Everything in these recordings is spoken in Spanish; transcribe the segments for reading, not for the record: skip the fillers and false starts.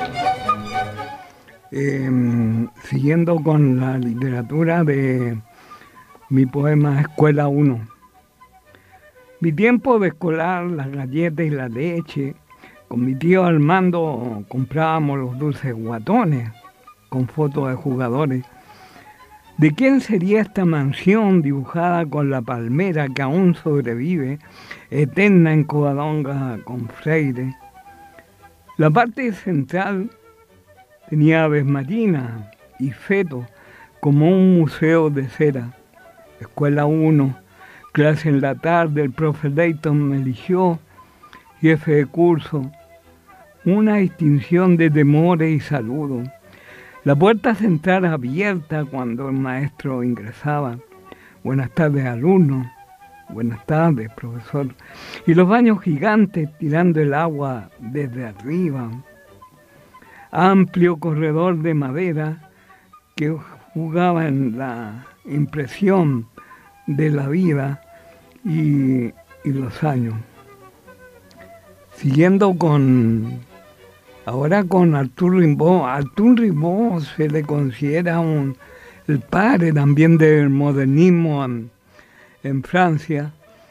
Siguiendo con la literatura de mi poema Escuela 1. Mi tiempo de escolar, las galletas y la leche. Con mi tío Armando comprábamos los dulces guatones con fotos de jugadores. ¿De quién sería esta mansión dibujada con la palmera que aún sobrevive, eterna en Covadonga con Freire? La parte central tenía aves marinas y fetos como un museo de cera. Escuela 1, clase en la tarde, el profe Leighton me eligió, jefe de curso, una distinción de temores y saludos. La puerta central abierta cuando el maestro ingresaba. Buenas tardes, alumnos. Buenas tardes, profesor. Y los baños gigantes tirando el agua desde arriba. Amplio corredor de madera que jugaba en la impresión de la vida y los años. Siguiendo ahora con Arthur Rimbaud. Arthur Rimbaud se le considera el padre también del modernismo en Francia.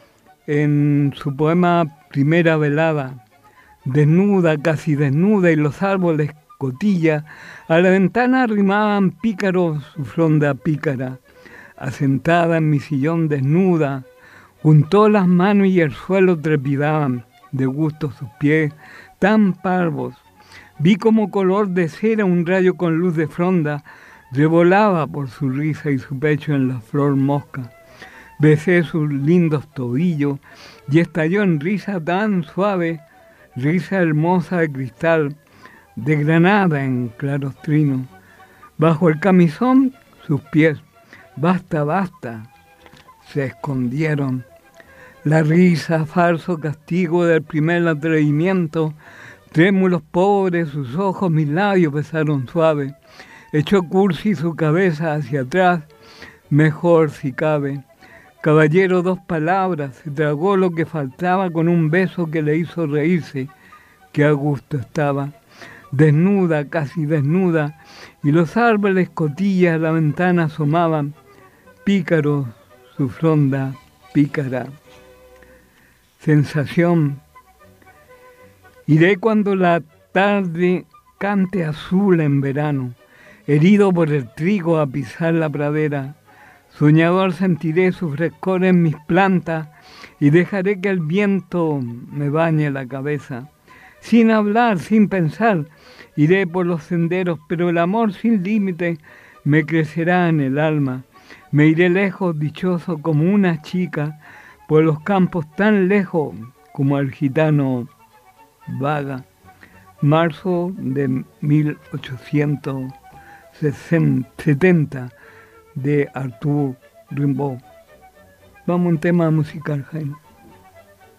En su poema Primera velada, desnuda, casi desnuda, y los árboles cotilla, a la ventana arrimaban pícaros su fronda pícara. Asentada en mi sillón desnuda, juntó las manos y el suelo trepidaban, de gusto sus pies, tan parvos. Vi como color de cera un rayo con luz de fronda, revolaba por su risa y su pecho en la flor mosca. Besé sus lindos tobillos y estalló en risa tan suave, risa hermosa de cristal, de granada en claros trinos. Bajo el camisón, sus pies, basta, basta, se escondieron. La risa, falso castigo del primer atrevimiento, trémulos pobres, sus ojos, mis labios besaron suave. Echó cursi su cabeza hacia atrás, mejor si cabe. Caballero, 2 palabras, se tragó lo que faltaba con un beso que le hizo reírse, que a gusto estaba. Desnuda, casi desnuda, y los árboles cotillas a la ventana asomaban, pícaros, su fronda pícara. Sensación. Iré cuando la tarde cante azul en verano, herido por el trigo a pisar la pradera. Soñador sentiré su frescor en mis plantas y dejaré que el viento me bañe la cabeza. Sin hablar, sin pensar, iré por los senderos, pero el amor sin límite me crecerá en el alma. Me iré lejos, dichoso como una chica, por los campos tan lejos como el gitano vaga. Marzo de 1870 de Arthur Rimbaud. Vamos a un tema musical, Jaime.